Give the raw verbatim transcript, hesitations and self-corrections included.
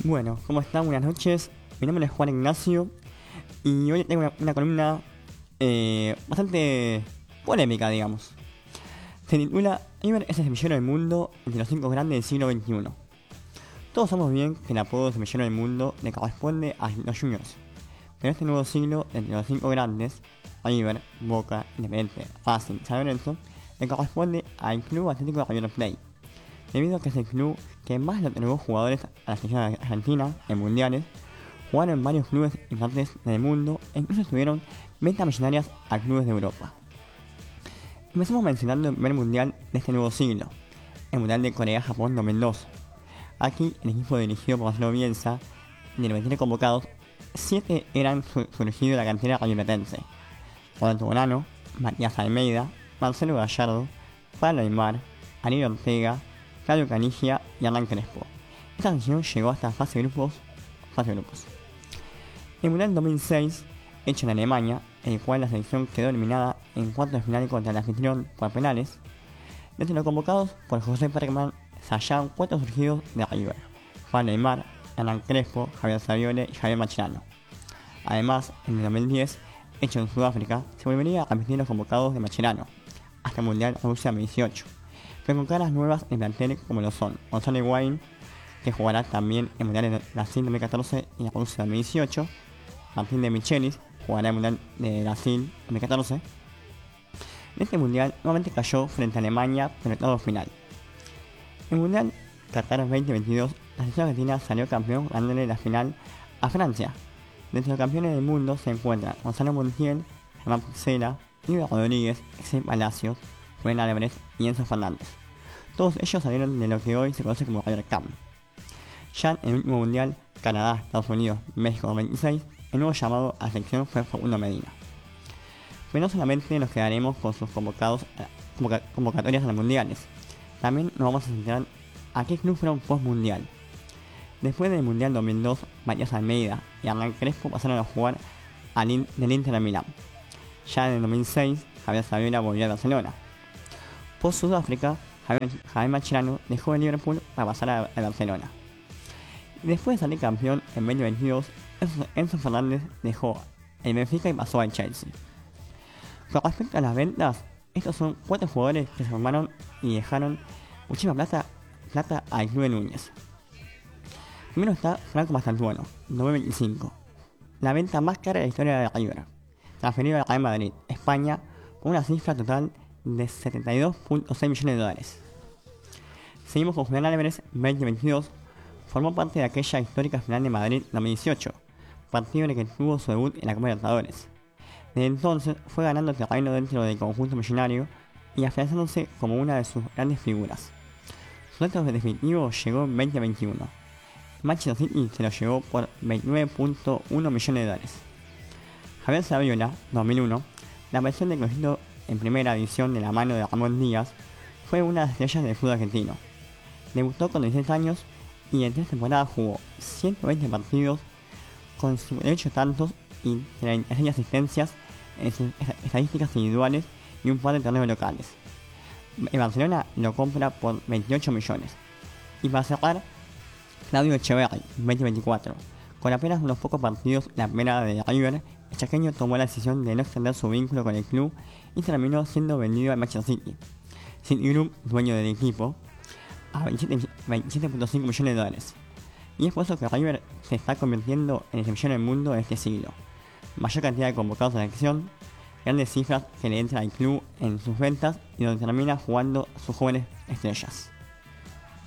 Bueno, ¿cómo están? Buenas noches. Mi nombre es Juan Ignacio y hoy tengo una, una columna eh, bastante polémica, digamos. Se titula River es el semillero del mundo entre los cinco grandes del siglo veintiuno. Todos sabemos bien que el apodo de semillero del mundo le corresponde a los Juniors, pero este nuevo siglo entre los cinco grandes, River, Boca, Independiente, Racing, San Lorenzo, le corresponde al Club Atlético de River Plate, debido a que es el club que más le otorgó jugadores a la selección argentina en mundiales, jugaron en varios clubes importantes del mundo e incluso tuvieron ventas millonarias a clubes de Europa. Empezamos mencionando el primer mundial de este nuevo siglo, el mundial de Corea-Japón dos mil dos. Aquí el equipo dirigido por Marcelo Bielsa, de los veintisiete convocados, siete eran su- surgidos de la cantera rioplatense: Roberto Bonano, Matías Almeida, Marcelo Gallardo, Pablo Aymar, Ariel Ortega, Claudio Canigia y Hernán Crespo. Esta selección llegó hasta fase de grupos. Fase de grupos. El Mundial dos mil seis, hecho en Alemania, en el cual la selección quedó eliminada en cuartos de final contra el anfitrión por penales, desde los convocados por José Perkman se hallaron cuatro surgidos de River: Pablo Aymar, Hernán Crespo, Javier Saviole y Javier Mascherano. Además, en el dos mil diez, hecho en Sudáfrica, se volvería a repetir los convocados de Mascherano hasta el Mundial Rusia dos mil dieciocho, pero con caras nuevas en plantel como lo son Gonzalo Higuaín, que jugará también en Mundial de Brasil dos mil catorce y en Rusia dos mil dieciocho, Martín de Michelis, jugará en Mundial de Brasil dos mil catorce. En este Mundial nuevamente cayó frente a Alemania en el octavo final. En el Mundial Qatar veinte veintidós, la selección argentina salió campeón ganándole la final a Francia. Dentro de los campeones del mundo se encuentran Gonzalo Montiel, Germán Pucela, Iber Rodríguez, Exel Palacios, Julián Álvarez y Enzo Fernández. Todos ellos salieron de lo que hoy se conoce como Ryder Cup. Ya en el último mundial, Canadá, Estados Unidos, México dos mil veintiséis, el nuevo llamado a la selección fue Facundo Medina. Pero no solamente nos quedaremos con sus convocados, eh, convoca- convocatorias a los mundiales, también nos vamos a centrar a qué club fueron post-mundial. Después del mundial dos mil dos, Matías Almeida y Hernán Crespo pasaron a jugar al In- del Inter de Milán. Ya en el dos mil seis, Javier Saviola volvió a Barcelona. Post Sudáfrica, Javier, Javier Mascherano dejó el Liverpool para pasar a, a Barcelona. Y después de salir campeón en veinte veintidós, Enzo, Enzo Fernández dejó el Benfica y pasó al Chelsea. Con respecto a las ventas, estos son cuatro jugadores que se formaron y dejaron muchísima plata, plata al club de Núñez. Primero está Franco Mastantuono, dos mil veinticinco, la venta más cara de la historia de River, transferido al Real Madrid, España, con una cifra total de setenta y dos punto seis millones de dólares. Seguimos con Julián Álvarez, veinte veintidós, formó parte de aquella histórica final de Madrid dos mil dieciocho, partido en el que tuvo su debut en la Copa Libertadores. Desde entonces fue ganando terreno dentro del conjunto millonario y afianzándose como una de sus grandes figuras. Su dato definitivo llegó en veinte veintiuno. Manchester City se lo llevó por veintinueve punto uno millones de dólares. Javier Saviola, dos mil uno, la versión de conocido en primera división de la mano de Ramón Díaz, fue una de las estrellas del fútbol argentino. Debutó con dieciséis años y en tres temporadas jugó ciento veinte partidos con cincuenta y ocho tantos y treinta y seis asistencias en sus estadísticas individuales y un par de torneos locales. En Barcelona lo compra por veintiocho millones. Y para cerrar, Claudio Echeverri, veinte veinticuatro. Con apenas unos pocos partidos en la primera de River, el chaqueño tomó la decisión de no extender su vínculo con el club y terminó siendo vendido al Manchester City. City Group, dueño del equipo, a veintisiete punto cinco millones de dólares. Y es por eso que River se está convirtiendo en el semillero del mundo de este siglo. Mayor cantidad de convocados a la selección, grandes cifras que le entran al club en sus ventas y donde termina jugando sus jóvenes estrellas.